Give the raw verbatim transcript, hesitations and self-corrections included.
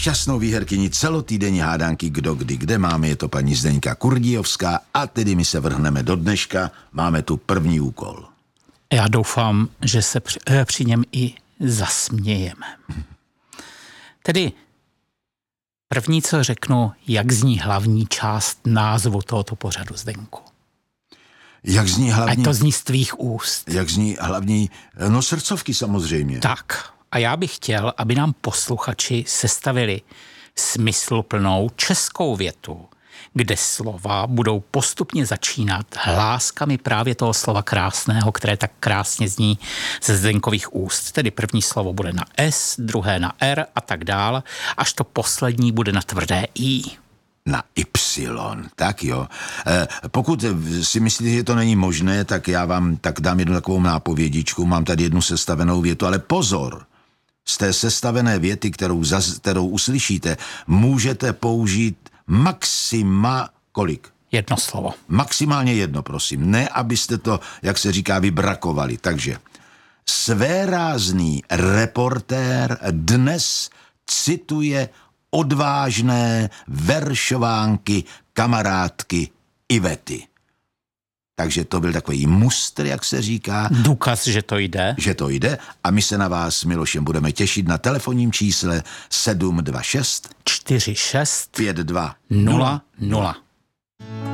šťastnou výherkyni celotýdenní hádanky Kdo kdy kde máme, je to paní Zdeňka Kurdíovská a tedy my se vrhneme do dneška. Máme tu první úkol. Já doufám, že se při, při něm i zasmějeme. Tedy první, co řeknu, jak zní hlavní část názvu tohoto pořadu, Zdeňku. Jak zní hlavní... Ať to zní z tvých úst. Jak zní hlavní... No srdcovky samozřejmě. Tak. A já bych chtěl, aby nám posluchači sestavili smysluplnou českou větu, kde slova budou postupně začínat hláskami právě toho slova krásného, které tak krásně zní ze Zdeňkových úst. Tedy první slovo bude na S, druhé na R a tak dál, až to poslední bude na tvrdé I. Na Y, tak jo. E, pokud si myslíte, že to není možné, tak já vám tak dám jednu takovou nápovědičku. Mám tady jednu sestavenou větu, ale pozor! Z té sestavené věty, kterou, zaz, kterou uslyšíte, můžete použít maxima kolik? Jedno slovo. Maximálně jedno, prosím. Ne, abyste to, jak se říká, vybrakovali. Takže svérázný reportér dnes cituje odvážné veršovánky kamarádky Ivety. Takže to byl takový mustr, jak se říká. Důkaz, že to jde. Že to jde a my se na vás s Milošem budeme těšit na telefonním čísle sedm dva šest čtyři šest pět dva nula nula.